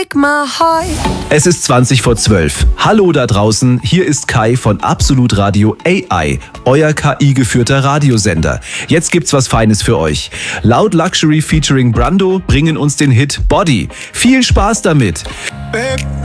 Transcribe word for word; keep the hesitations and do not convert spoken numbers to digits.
break my heart. Es ist zwanzig vor zwölf. Hallo da draußen, hier ist Kai von Absolut Radio A I, euer K I-geführter Radiosender. Jetzt gibt's was Feines für euch. Loud Luxury featuring Brando bringen uns den Hit Body. Viel Spaß damit! Babe.